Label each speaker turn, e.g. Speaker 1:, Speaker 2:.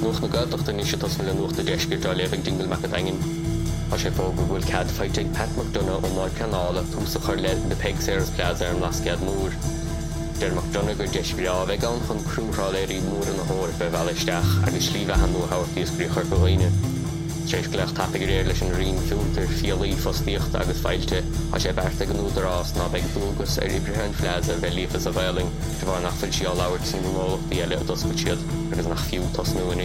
Speaker 1: Nuach na gaalteachta ní sé tasna le nuachta deiscirt a lefik dingle mac a dangin. A sé fógur bhfuil cad feitig Pat McDonough ó náid canála túsa chuir le na Peg Sears Plaza ar an lasciad mór. Der McDonough gur deiscirt á bheith gan chun crúrá léirí mór an na hóir be bheileisteach agus slíomh an nó hairtíos grí chuir gohaine. Tréis gleach tapig réir leis an rion fiúltar fialaí fostíocht agus feilte a sé berta gan údarrás ná beag dúgus ar Ibrahim Plaza bheith lífas a bheiling de bhar nach fuil sí á labhairt san gmólachtaí eile a doscail siad agus nach fiú tas nuaine